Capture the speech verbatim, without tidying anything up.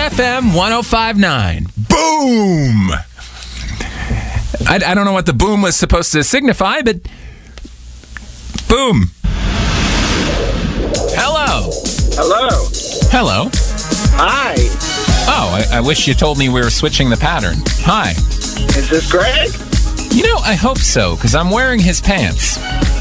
F M one oh five point nine. Boom! I, I don't know what the boom was supposed to signify, but boom. Hello. Hello. Hello. Hi. Oh, I, I wish you told me we were switching the pattern. Hi. Is this Greg? You know, I hope so, because I'm wearing his pants.